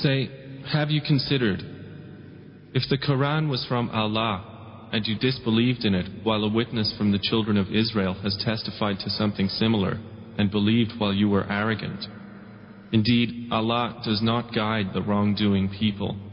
Say, have you considered, if the Quran was from Allah and you disbelieved in it while a witness from the children of Israel has testified to something similar and believed while you were arrogant? Indeed, Allah does not guide the wrongdoing people.